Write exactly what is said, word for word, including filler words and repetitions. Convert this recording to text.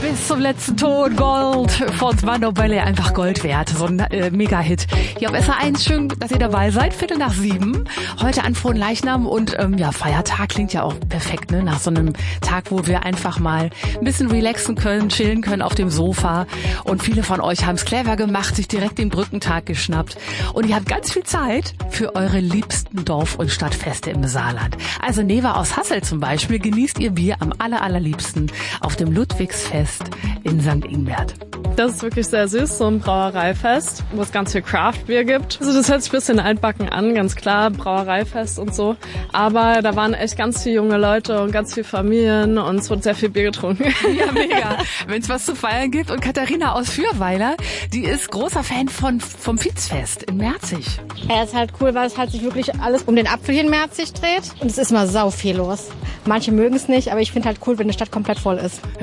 bis zum letzten Ton. Gold von Mano Belli, einfach Gold wert. So ein äh, Mega-Hit. Hier auf S R eins, schön, dass ihr dabei seid. Viertel nach sieben. Heute an Fronleichnam und ähm, ja, Feiertag klingt ja auch perfekt, ne? Nach so einem Tag, wo wir einfach mal ein bisschen relaxen können, chillen können auf dem Sofa. Und viele von euch haben es clever gemacht, sich direkt den Brückentag geschnappt. Und ihr habt ganz viel Zeit für eure liebsten Dorf- und Stadtfeste im Saarland. Also Neva aus Hassel zum Beispiel genießt ihr Bier am aller, allerliebsten auf dem Ludwigsfest in Sankt Ingbert. Das ist wirklich sehr süß, so ein Brauereifest, wo es ganz viel Craft-Bier gibt. Also das hört sich ein bisschen altbacken an, ganz klar, Brauereifest und so. Aber da waren echt ganz viele junge Leute und ganz viele Familien und es wurde sehr viel Bier getrunken. Ja, mega. Wenn es was zu feiern gibt. Und Katharina aus Fürweiler, die ist großer Fan von vom Fitzfest in Merzig. Ja, ist halt cool, weil es halt sich wirklich alles um den Apfel hier in Merzig dreht. Und es ist immer sau viel los. Manche mögen es nicht, aber ich finde halt cool, wenn die Stadt komplett voll ist.